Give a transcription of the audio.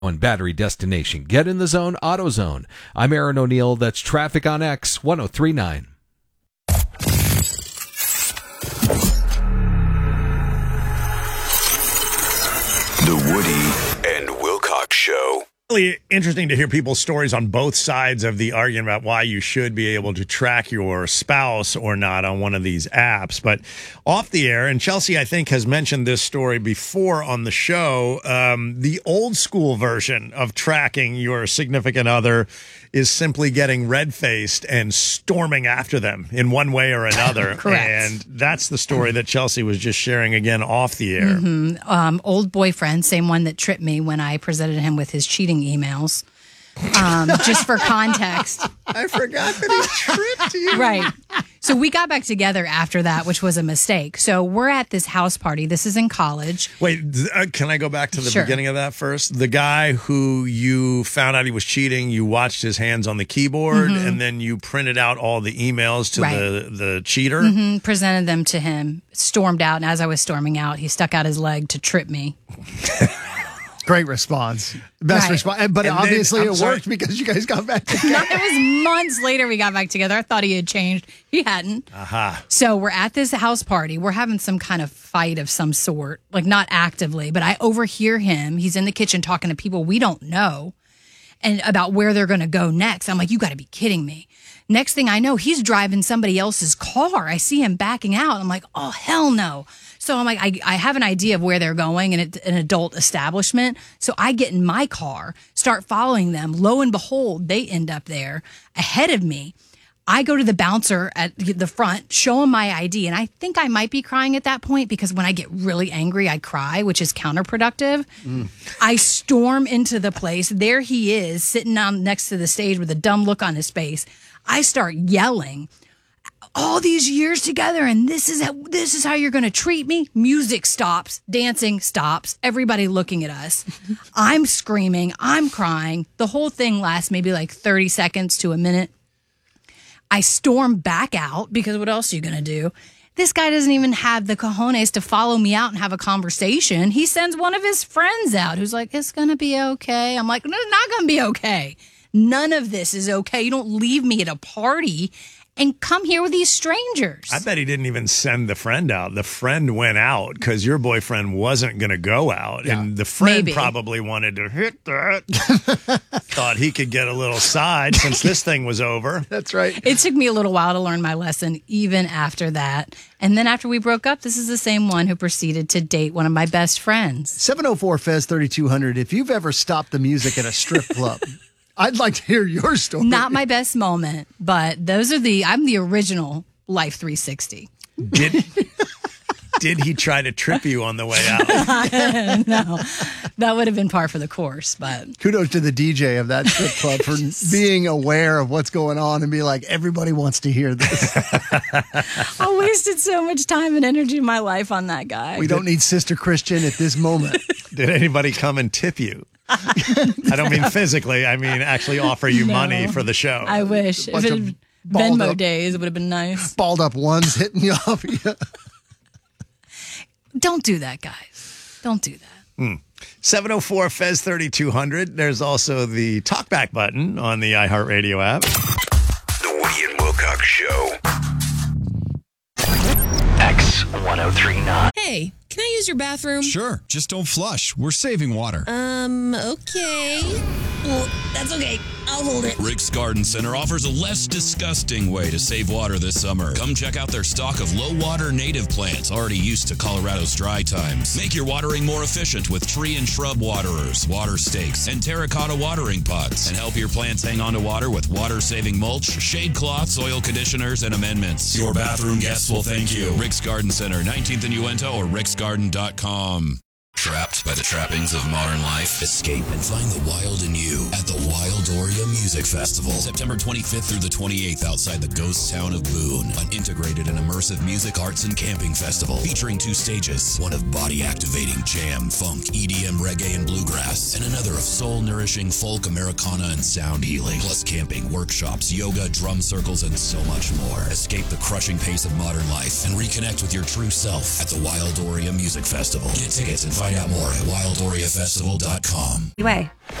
On Battery Destination. Get in the zone, AutoZone. I'm Aaron O'Neill. That's Traffic on X 1039. The Woody and Wilcox Show. Really interesting to hear people's stories on both sides of the argument about why you should be able to track your spouse or not on one of these apps. But off the air, and Chelsea, I think, has mentioned this story before on the show, the old school version of tracking your significant other is simply getting red-faced and storming after them in one way or another. Correct. And that's the story that Chelsea was just sharing again off the air. Mm-hmm. Old boyfriend, same one that tripped me when I presented him with his cheating emails. Just for context. I forgot that he tripped you. Right. So we got back together after that, which was a mistake. So we're at this house party. This is in college. Wait, can I go back to the Sure. beginning of that first? The guy who you found out he was cheating, you watched his hands on the keyboard, and then you printed out all the emails to Right. the cheater? Presented them to him, stormed out, and as I was storming out, he stuck out his leg to trip me. Great response. Best Right. response. But And then- obviously I'm it sorry. worked because you guys got back together. It was months later we got back together. I thought he had changed. He hadn't. Aha. So we're at this house party. We're having some kind of fight of some sort, like not actively, but I overhear him. He's in the kitchen talking to people we don't know and about where they're going to go next. I'm like, you got to be kidding me. Next thing I know, he's driving somebody else's car. I see him backing out. I'm like, oh, hell no. So I'm like, I have an idea of where they're going, and it's an adult establishment. So I get in my car, start following them. Lo and behold, they end up there ahead of me. I go to the bouncer at the front, show him my ID, and I think I might be crying at that point because when I get really angry, I cry, which is counterproductive. I storm into the place. There he is, sitting on next to the stage with a dumb look on his face. I start yelling. All these years together, and this is how you're going to treat me. Music stops, dancing stops, everybody looking at us. I'm screaming, I'm crying. The whole thing lasts maybe like 30 seconds to a minute. I storm back out because what else are you going to do? This guy doesn't even have the cojones to follow me out and have a conversation. He sends one of his friends out who's like, it's going to be okay. I'm like, no, it's not going to be okay. None of this is okay. You don't leave me at a party and come here with these strangers. I bet he didn't even send the friend out. The friend went out because your boyfriend wasn't going to go out. Yeah. And the friend Maybe. probably wanted to hit that. Thought he could get a little side since this thing was over. That's right. It took me a little while to learn my lesson, even after that. And then after we broke up, this is the same one who proceeded to date one of my best friends. 704 Fez 3200. If you've ever stopped the music at a strip club, I'd like to hear your story. Not my best moment, but I'm the original Life 360. Did he try to trip you on the way out? No, that would have been par for the course, but Kudos to the DJ of that strip club for being aware of what's going on and be like, everybody wants to hear this. I wasted so much time and energy in my life on that guy. We don't need Sister Christian at this moment. Did anybody come and tip you? I don't mean physically. I mean actually offer you No. money for the show. I wish. If Bunch it of had balled Venmo up- days, it would have been nice. Balled up ones hitting you off. Yeah. Don't do that, guys. Don't do that. 704 Fez 3200. There's also the talkback button on the iHeartRadio app. The Woody and Wilcox Show. X1039. Hey, can I use your bathroom? Sure, just don't flush. We're saving water. Okay. Well, that's okay. I'll hold it. Rick's Garden Center offers a less disgusting way to save water this summer. Come check out their stock of low-water native plants already used to Colorado's dry times. Make your watering more efficient with tree and shrub waterers, water stakes, and terracotta watering pots. And help your plants hang on to water with water-saving mulch, shade cloths, oil conditioners, and amendments. Your bathroom guests will thank you. Rick's Garden Center, 19th and Uinta, or ricksgarden.com. Trapped by the trappings of modern life? Escape and find the wild in you at the Wildoria Music Festival. September 25th through the 28th outside the ghost town of Boone. An integrated and immersive music, arts, and camping festival featuring 2 stages. One of body-activating jam, funk, EDM, reggae, and bluegrass. And another of soul-nourishing folk, Americana, and sound healing. Plus camping, workshops, yoga, drum circles, and so much more. Escape the crushing pace of modern life and reconnect with your true self at the Wildoria Music Festival. Get tickets and Find out more at wildoriafestival.com. Anyway.